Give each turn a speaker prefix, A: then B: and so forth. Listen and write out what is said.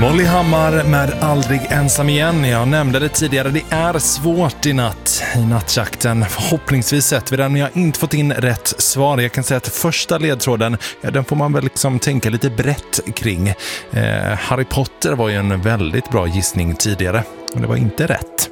A: Molly Hammar med Aldrig ensam igen. Jag nämnde det tidigare, det är svårt i natt i nattjakten. Förhoppningsvis sett vi den, men jag har inte fått in rätt svar. Jag kan säga att första ledtråden, den får man väl liksom tänka lite brett kring. Harry Potter var ju en väldigt bra gissning tidigare, och det var inte rätt.